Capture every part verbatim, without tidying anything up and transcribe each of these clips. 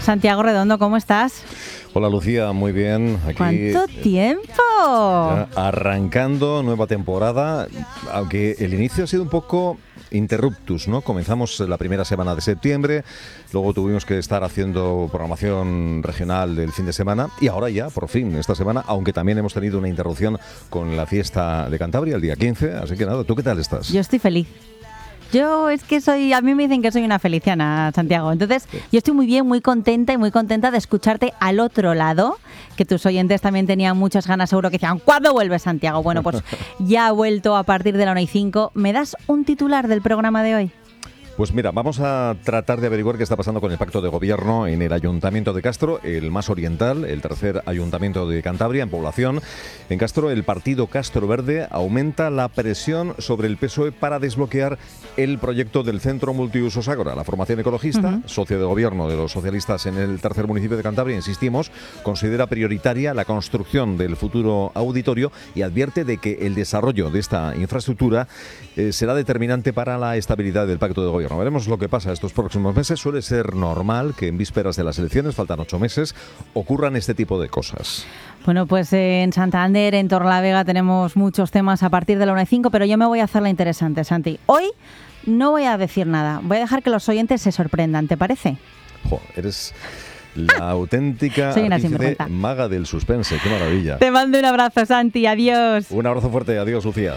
Santiago Redondo, ¿cómo estás? Hola Lucía, muy bien. Aquí, ¿Cuánto tiempo? Ya arrancando nueva temporada, aunque el inicio ha sido un poco interruptus, ¿no? Comenzamos la primera semana de septiembre, luego tuvimos que estar haciendo programación regional del fin de semana y ahora ya, por fin, esta semana, aunque también hemos tenido una interrupción con la fiesta de Cantabria el día quince, así que nada, ¿tú qué tal estás? Yo estoy feliz. Yo es que soy, a mí me dicen que soy una feliciana, Santiago. Entonces, sí. Yo estoy muy bien, muy contenta y muy contenta de escucharte al otro lado, que tus oyentes también tenían muchas ganas, seguro que decían, ¿cuándo vuelves, Santiago? Bueno, pues ya ha vuelto a partir de la una y cinco. ¿Me das un titular del programa de hoy? Pues mira, vamos a tratar de averiguar qué está pasando con el pacto de gobierno en el Ayuntamiento de Castro, el más oriental, el tercer ayuntamiento de Cantabria en población. En Castro, el partido Castro Verde aumenta la presión sobre el P S O E para desbloquear el proyecto del Centro Multiusos Ágora. La formación ecologista, uh-huh. socio de gobierno de los socialistas en el tercer municipio de Cantabria, insistimos, considera prioritaria la construcción del futuro auditorio y advierte de que el desarrollo de esta infraestructura eh, será determinante para la estabilidad del pacto de gobierno. Veremos lo que pasa estos próximos meses. Suele ser normal que en vísperas de las elecciones, faltan ocho meses, ocurran este tipo de cosas. Bueno, pues eh, en Santander, en Torrelavega, tenemos muchos temas a partir de la una y cinco, pero yo me voy a hacer la interesante, Santi. Hoy no voy a decir nada, voy a dejar que los oyentes se sorprendan, ¿te parece? Jo, eres la ¡Ah! auténtica artífice maga del suspense, qué maravilla. Te mando un abrazo, Santi, adiós. Un abrazo fuerte, adiós, Lucía.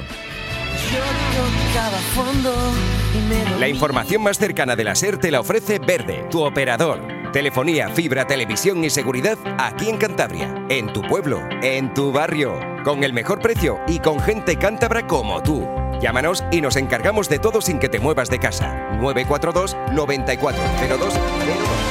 La información más cercana de la SER te la ofrece Verde, tu operador. Telefonía, fibra, televisión y seguridad aquí en Cantabria, en tu pueblo, en tu barrio, con el mejor precio y con gente cántabra como tú. Llámanos y nos encargamos de todo sin que te muevas de casa. nueve cuatro dos, noventa y cuatro, cero dos cero dos.